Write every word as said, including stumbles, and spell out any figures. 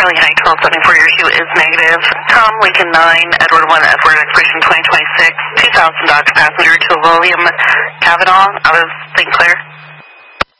Charlie High twelve seventy-four, your hue is negative. Tom Lincoln nine, Edward one, Edward expiration twenty twenty-six, two thousand Dodge passenger to William Cavanaugh out of Saint Clair.